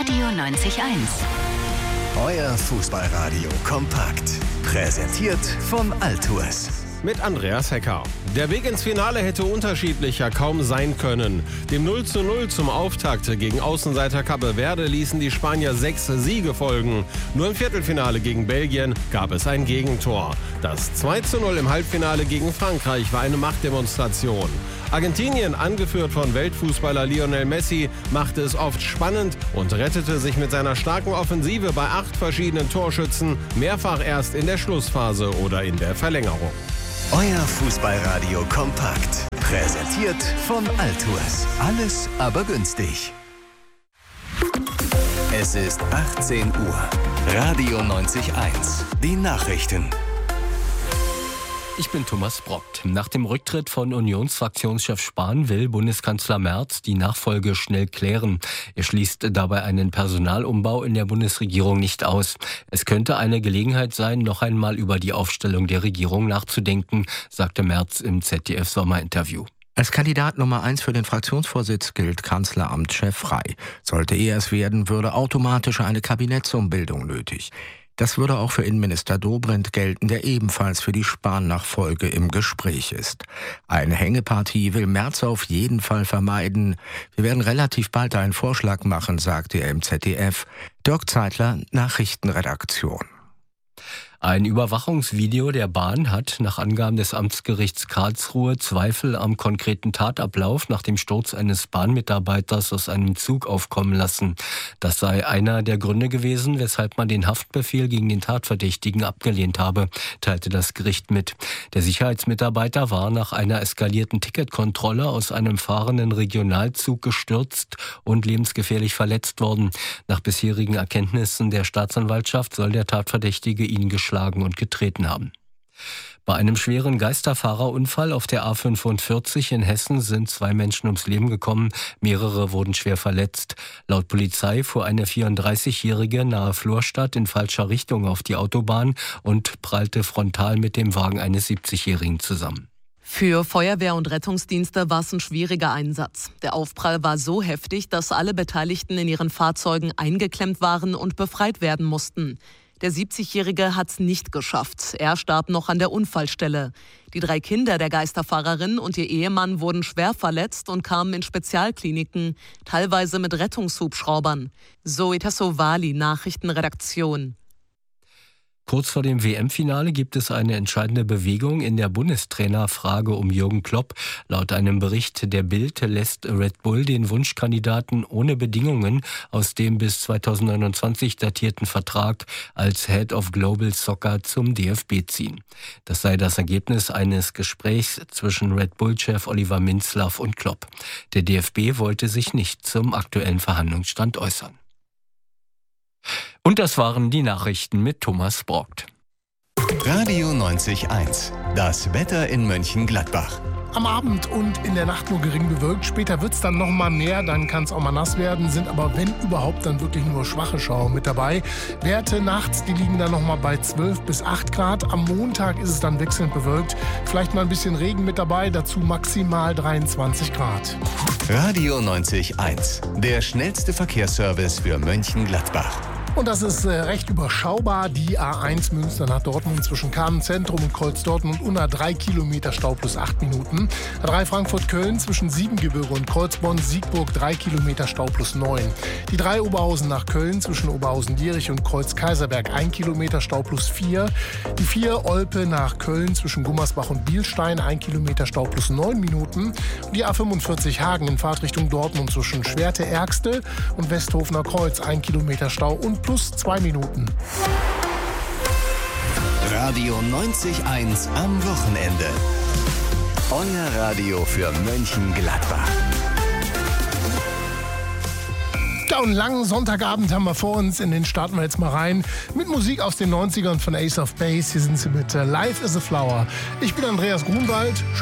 Radio 90.1. Euer Fußballradio kompakt. Präsentiert von Altours. Mit Andreas Hecker. Der Weg ins Finale hätte unterschiedlicher kaum sein können. Dem 0:0 zum Auftakt gegen Außenseiter Cape Verde ließen die Spanier 6 Siege folgen. Nur im Viertelfinale gegen Belgien gab es ein Gegentor. Das 2:0 im Halbfinale gegen Frankreich war eine Machtdemonstration. Argentinien, angeführt von Weltfußballer Lionel Messi, machte es oft spannend und rettete sich mit seiner starken Offensive bei 8 verschiedenen Torschützen mehrfach erst in der Schlussphase oder in der Verlängerung. Euer Fußballradio kompakt. Präsentiert von Altours. Alles aber günstig. Es ist 18 Uhr. Radio 90.1. Die Nachrichten. Ich bin Thomas Brockt. Nach dem Rücktritt von Unionsfraktionschef Spahn will Bundeskanzler Merz die Nachfolge schnell klären. Er schließt dabei einen Personalumbau in der Bundesregierung nicht aus. Es könnte eine Gelegenheit sein, noch einmal über die Aufstellung der Regierung nachzudenken, sagte Merz im ZDF-Sommerinterview. Als Kandidat Nummer 1 für den Fraktionsvorsitz gilt Kanzleramtschef Frey. Sollte er es werden, würde automatisch eine Kabinettsumbildung nötig. Das würde auch für Innenminister Dobrindt gelten, der ebenfalls für die Spahn-Nachfolge im Gespräch ist. Eine Hängepartie will Merz auf jeden Fall vermeiden. Wir werden relativ bald einen Vorschlag machen, sagte er im ZDF. Dirk Zeitler, Nachrichtenredaktion. Ein Überwachungsvideo der Bahn hat nach Angaben des Amtsgerichts Karlsruhe Zweifel am konkreten Tatablauf nach dem Sturz eines Bahnmitarbeiters aus einem Zug aufkommen lassen. Das sei einer der Gründe gewesen, weshalb man den Haftbefehl gegen den Tatverdächtigen abgelehnt habe, teilte das Gericht mit. Der Sicherheitsmitarbeiter war nach einer eskalierten Ticketkontrolle aus einem fahrenden Regionalzug gestürzt und lebensgefährlich verletzt worden. Nach bisherigen Erkenntnissen der Staatsanwaltschaft soll der Tatverdächtige ihn geschlagen und getreten haben. Bei einem schweren Geisterfahrerunfall auf der A45 in Hessen sind 2 Menschen ums Leben gekommen, mehrere wurden schwer verletzt. Laut Polizei fuhr eine 34-Jährige nahe Florstadt in falscher Richtung auf die Autobahn und prallte frontal mit dem Wagen eines 70-Jährigen zusammen. Für Feuerwehr und Rettungsdienste war es ein schwieriger Einsatz. Der Aufprall war so heftig, dass alle Beteiligten in ihren Fahrzeugen eingeklemmt waren und befreit werden mussten. Der 70-Jährige hat es nicht geschafft. Er starb noch an der Unfallstelle. Die 3 Kinder der Geisterfahrerin und ihr Ehemann wurden schwer verletzt und kamen in Spezialkliniken, teilweise mit Rettungshubschraubern. Zoe Tassovali, Nachrichtenredaktion. Kurz vor dem WM-Finale gibt es eine entscheidende Bewegung in der Bundestrainerfrage um Jürgen Klopp. Laut einem Bericht der Bild lässt Red Bull den Wunschkandidaten ohne Bedingungen aus dem bis 2029 datierten Vertrag als Head of Global Soccer zum DFB ziehen. Das sei das Ergebnis eines Gesprächs zwischen Red Bull-Chef Oliver Minzlaff und Klopp. Der DFB wollte sich nicht zum aktuellen Verhandlungsstand äußern. Und das waren die Nachrichten mit Thomas Brockt. Radio 90.1. Das Wetter in Mönchengladbach. Am Abend und in der Nacht nur gering bewölkt. Später wird es dann noch mal mehr, dann kann es auch mal nass werden. Sind aber, wenn überhaupt, dann wirklich nur schwache Schauer mit dabei. Werte nachts, die liegen dann noch mal bei 12 bis 8 Grad. Am Montag ist es dann wechselnd bewölkt. Vielleicht mal ein bisschen Regen mit dabei, dazu maximal 23 Grad. Radio 90.1. Der schnellste Verkehrsservice für Mönchengladbach. Und das ist recht überschaubar. Die A1 Münster nach Dortmund zwischen Kahn-Zentrum und Kreuz-Dortmund unter 3 Kilometer Stau plus 8 Minuten. A3 Frankfurt-Köln zwischen Siebengebirge und Kreuzbonn-Siegburg 3 Kilometer Stau plus 9. Die 3 Oberhausen nach Köln zwischen Oberhausen-Dierich und Kreuz-Kaiserberg 1 Kilometer Stau plus 4. Die 4 Olpe nach Köln zwischen Gummersbach und Bielstein 1 Kilometer Stau plus 9 Minuten. Und die A45 Hagen in Fahrtrichtung Dortmund zwischen Schwerte-Ergste und Westhofener Kreuz 1 Kilometer Stau und plus 2 Minuten. Radio 90.1 am Wochenende. Euer Radio für Mönchengladbach. Ja, und einen langen Sonntagabend haben wir vor uns. In den starten wir jetzt mal rein mit Musik aus den 90ern von Ace of Base. Hier sind sie mit Life is a Flower. Ich bin Andreas Grunwald.